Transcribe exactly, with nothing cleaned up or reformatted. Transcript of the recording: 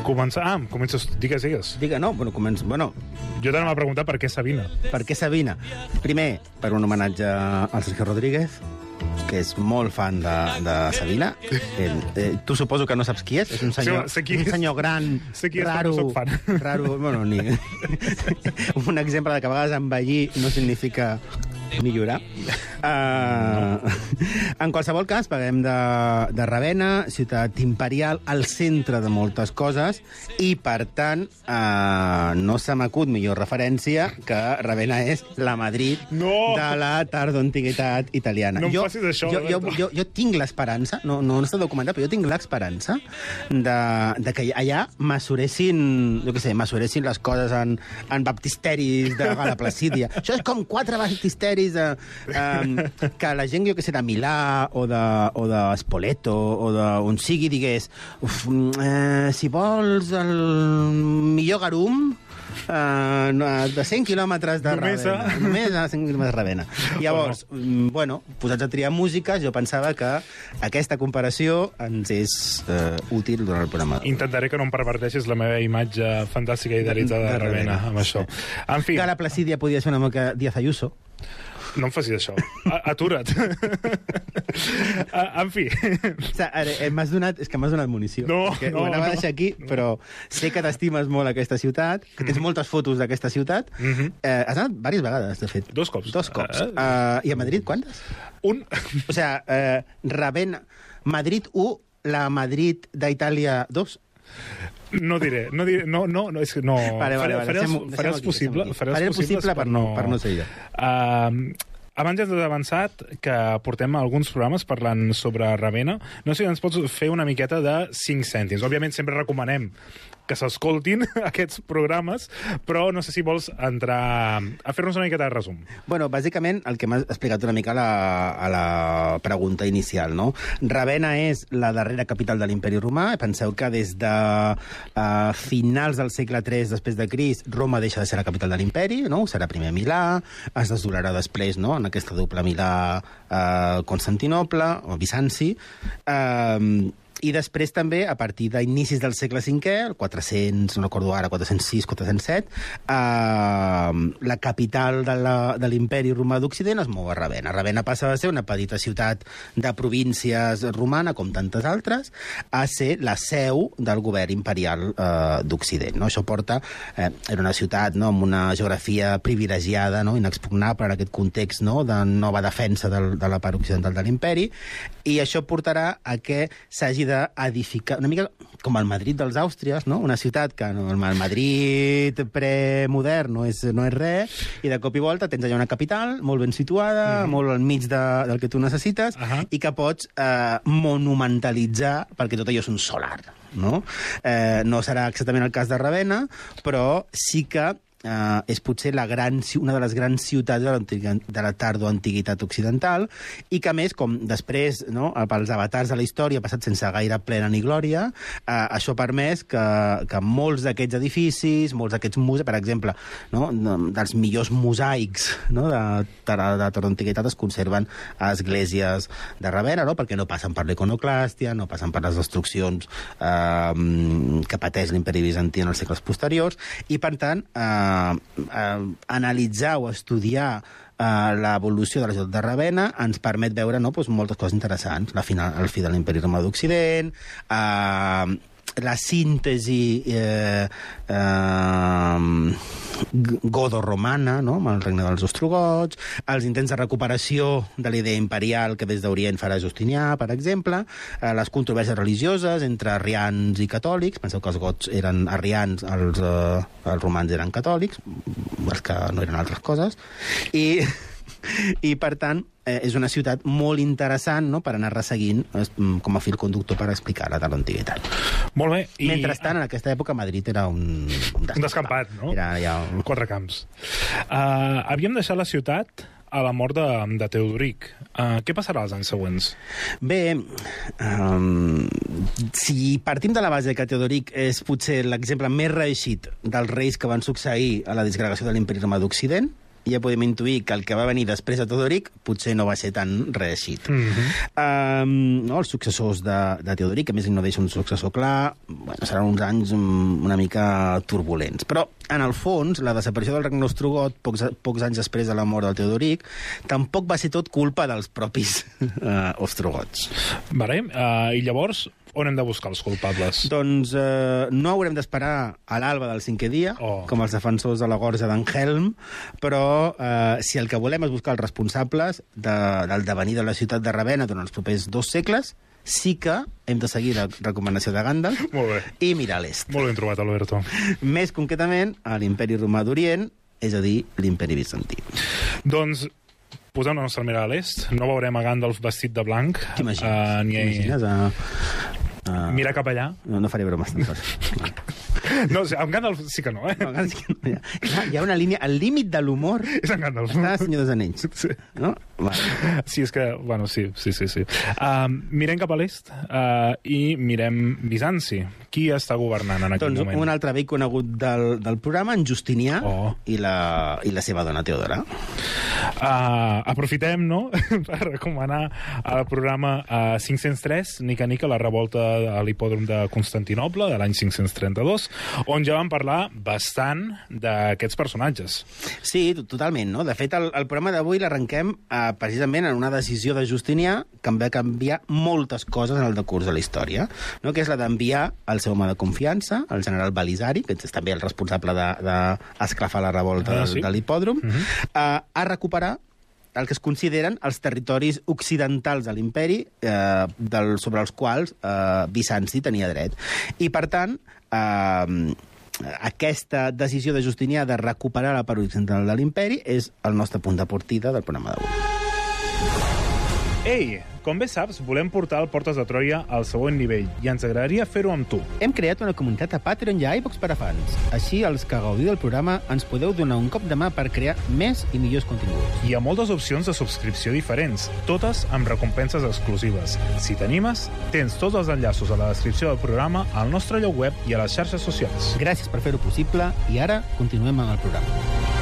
Comença... Ah, comences... Digues, digues. Digue, no, bueno, comença... Bueno, Jo t'anava a preguntar per què Sabina. per què Sabina? Primer, per un homenatge al Sergio Rodríguez, que és molt fan de, de Sabina. Eh, eh, tu suposo que no saps qui és? És un senyor, Sí, sé qui un és. senyor gran, Sé qui és, però raro... no soc fan. Raro, bueno, ni... un exemple de que a vegades envellir no significa millorar. Uh, en qualsevol cas, parlem de, de Ravenna, ciutat imperial, al centre de moltes coses, i, per tant, uh, no se m'acut millor referència que Ravenna és la Madrid No! de la tardoantiguitat italiana. No em jo, facis això, jo, jo, Alberto. jo, jo tinc l'esperança, no, no està documentat, però jo tinc l'esperança de, de que allà mesuressin, jo què sé, mesuressin les coses en, en baptisteris de la Placídia. Això és com quatre baptisteris de, um, que la gent, jo què sé, de Milà o de, o de Spoleto o de on sigui, digués uf, eh, si vols el millor garum Uh, de cent quilòmetres de Només Ravenna. a- Només a cent quilòmetres de Ravenna. Llavors, mm, bueno, posats a triar músiques, jo pensava que aquesta comparació ens és uh, útil durant el programa. Intentaré que no em perverteixis la meva imatge fantàstica i idealitzada de, De Ravenna, Ravenna, amb això. En fi, Que la Placídia podia ser una mica Díaz Ayuso. no em facis això. A Atura't. A- en fi. O sigui, ara, eh, m'has donat, és que m'has donat munició. No, És que no, ho anava no. a deixar aquí, però sé que t'estimes molt aquesta ciutat, que tens moltes fotos d'aquesta ciutat. Mhm. eh, has anat diverses vegades, de fet. Dos cops. Dos cops. Eh? Uh, I a Madrid, quantes? Un... O sigui, eh, Ravenna... Madrid u, la Madrid d'Itàlia dos. No diré, no diré, no, no, no, és que no... Vale, vale, vale, faré, deixem-ho- faré, deixem-ho els aquí, possible, deixem-ho aquí. faré Faré el els possibles possible per no- per no ser jo. Uh, abans ja t'he avançat que portem alguns programes parlant sobre Ravenna. No sé si ens pots fer una miqueta de cinc cèntims. Òbviament sempre recomanem que s'escoltin aquests programes, però no sé si vols entrar a fer-nos una miqueta de resum. Bueno, bàsicament, el que m'has explicat una mica a la, a la pregunta inicial, no? Ravenna és la darrera capital de l'imperi romà. Penseu que des de uh, finals del segle tres després de Crist, Roma deixa de ser la capital de l'imperi, no? Serà primer Milà, es desdoblarà després, no?, en aquesta doble Milà-Constantinople, uh, o Bizanci. Uh, I després també, a partir d'inicis del segle cinquè, el quatre-cents, no recordo ara, quatre-cents sis, quatre-cents set, eh, la capital de la- de l'imperi romà d'Occident es mou a Ravenna. Ravenna passa a ser una petita ciutat de províncies romana, com tantes altres, a ser la seu del govern imperial eh, d'Occident. No? Això porta... Eh, era una ciutat, no?, amb una geografia privilegiada, no?, inexpugnable en aquest context, no?, de nova defensa del, de la part occidental de l'imperi, i això portarà a que s'hagi d'edificar, una mica com el Madrid dels Àustries, no? Una ciutat que no, el Madrid premodern no és, no és res, i de cop i volta tens allà una capital molt ben situada, mm. molt al mig de, del que tu necessites, Uh -huh. i que pots eh, monumentalitzar, perquè tot allò és un solar, no? Eh, no serà exactament el cas de Ravenna, però sí que Uh, és potser la gran, una de les grans ciutats de, de la tardoantiguitat occidental, i que, a més, com després, no, pels avatars de la història ha passat sense gaire plena ni glòria, uh, això ha permès que, que molts d'aquests edificis, molts d'aquests museus, per exemple, no, dels millors mosaics, no, de, de, de tardoantiguitat es conserven a esglésies de Ravenna, no, perquè no passen per l'iconoclàstia, no passen per les destruccions uh, que pateix l'imperi bizantí en els segles posteriors, i, per tant, uh, Uh, uh, analitzar o estudiar uh, l'evolució de la ciutat de Ravenna ens permet veure, no, doncs, moltes coses interessants. La final, el fi de l'imperi romà d'Occident, uh, la síntesi eh, eh, godo-romana, no?, amb el regne dels ostrogots, els intents de recuperació de la idea imperial que des d'Orient farà Justinià, per exemple, eh, les controvèrsies religioses entre arrians i catòlics. Penseu que els gots eren arrians, els, eh, els romans eren catòlics, els que no eren altres coses, i... i, per tant, eh, és una ciutat molt interessant, no?, per anar resseguint eh, com a fil conductor per explicar la tardoantiguitat. Molt bé. I... Mentrestant, en aquesta època, Madrid era un, un descampat. Un descampat, no? Era ja un... Quatre camps. Uh, havíem deixat la ciutat a la mort de, de Teodoric. Uh, què passarà als anys següents? Bé, um, si partim de la base que Teodoric és potser l'exemple més reeixit dels reis que van succeir a la disgregació de l'imperi romà d'Occident, ja podem intuir que el que va venir després de Teodoric potser no va ser tan reeixit. Mm -hmm. um, no, els successors de, de Teodoric, que a més no deixa un successor clar, bueno, seran uns anys una mica turbulents. Però, en el fons, la desaparició del regne ostrogot, pocs, pocs anys després de la mort del Teodoric, tampoc va ser tot culpa dels propis uh, ostrogots. Vale, uh, i llavors, on hem de buscar els culpables? Doncs eh, no haurem d'esperar a l'alba del cinquè dia, oh. com els defensors de la gorja d'en Helm, però eh, si el que volem és buscar els responsables de, del devenir de la ciutat de Ravenna durant els propers dos segles, sí que hem de seguir la recomanació de Gandalf Molt bé. i mirar a l'est. Molt ben trobat, Alberto. Més concretament, a l'imperi romà d'Orient, és a dir, l'imperi bizantí. Doncs posem la nostra mirada a l'est. No veurem a Gandalf vestit de blanc. T'imagines? Uh, ni... T'imagines? Uh, uh... Mira cap allà. No, no faré bromes tantes. No, amb Gandalf sí que no, eh? No, sí que no, hi, ha, hi ha una línia... El límit de l'humor és en Gandalf. està a Senyor dels Anells. Sí. No? Vale. Sí, és que... Bueno, sí, sí, sí. sí. Uh, mirem cap a l'est uh, i mirem Bizanci. Qui està governant en aquest doncs, moment? Un altre vell conegut del, del programa, en Justinià, oh. i, la, i la seva dona Teodora. Uh, aprofitem, no?, per recomanar el programa uh, cinc-cents tres, Nica Nica, la revolta a l'hipòdrom de Constantinoble, de l'any cinc-cents trenta-dos, on ja vam parlar bastant d'aquests personatges. Sí, totalment, no? De fet, el, el programa d'avui l'arrenquem eh, precisament en una decisió de Justinià que va canviar moltes coses en el decurs de la història, no? Que és la d'enviar el seu home de confiança, el general Belisari, que és també el responsable d'esclafar de, de la revolta ah, sí? de l'hipòdrom, uh-huh. eh, a recuperar el que es consideren els territoris occidentals de l'imperi eh, del, sobre els quals eh, Bizanci tenia dret. I, per tant, eh, aquesta decisió de Justinià de recuperar la part occidental de l'imperi és el nostre punt de partida del programa d'avui. Ei, com bé saps, volem portar el Portes de Troia al següent nivell i ens agradaria fer-ho amb tu. Hem creat una comunitat a Patreon i a iVox per a fans. Així, els que gaudiu del programa ens podeu donar un cop de mà per crear més i millors continguts. Hi ha moltes opcions de subscripció diferents, totes amb recompenses exclusives. Si t'animes, tens tots els enllaços a la descripció del programa, al nostre lloc web i a les xarxes socials. Gràcies per fer-ho possible i ara continuem amb el programa.